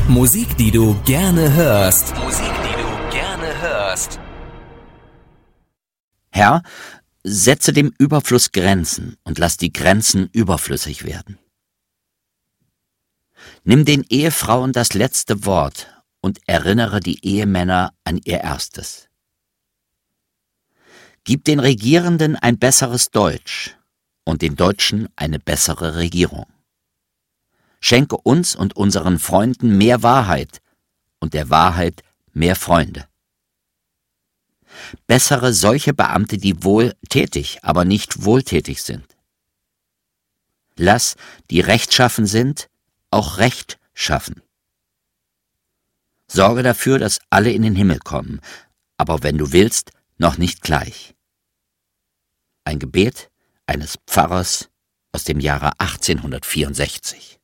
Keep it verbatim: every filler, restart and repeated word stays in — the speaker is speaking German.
Musik, die du gerne hörst. Musik, die du gerne hörst. Herr, setze dem Überfluss Grenzen und lass die Grenzen überflüssig werden. Nimm den Ehefrauen das letzte Wort und erinnere die Ehemänner an ihr erstes. Gib den Regierenden ein besseres Deutsch und den Deutschen eine bessere Regierung. Schenke uns und unseren Freunden mehr Wahrheit und der Wahrheit mehr Freunde. Bessere solche Beamte, die wohl tätig, aber nicht wohltätig sind. Lass, die rechtschaffen sind, auch Recht schaffen. Sorge dafür, dass alle in den Himmel kommen, aber wenn du willst, noch nicht gleich. Ein Gebet eines Pfarrers aus dem Jahre achtzehnhundertvierundsechzig.